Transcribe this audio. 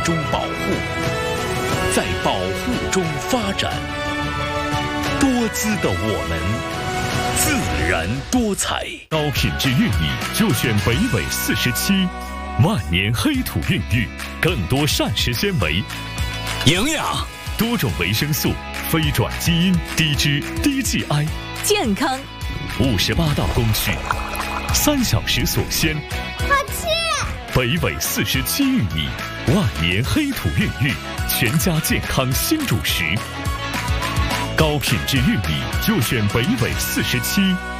中保护，在保护中发展。多姿的我们，自然多彩。 高品质玉米就选北纬47，万年黑土孕育，更多膳食纤维、 营养、 多种维生素、非转基因、低脂、低 GI， 健康。 58道工序，3小时所鲜。 好吃！ 北纬47玉米，万年黑土孕育，全家健康新主食。高品质玉米就选北纬47。